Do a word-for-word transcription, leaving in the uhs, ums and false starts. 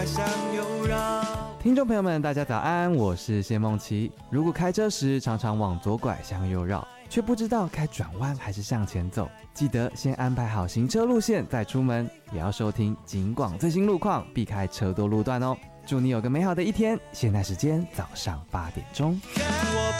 听众朋友们大家早安，我是谢梦琪。如果开车时常常往左拐向右绕，却不知道该转弯还是向前走，记得先安排好行车路线再出门，也要收听警广最新路况，避开车多路段哦。祝你有个美好的一天，现在时间早上八点钟。 看我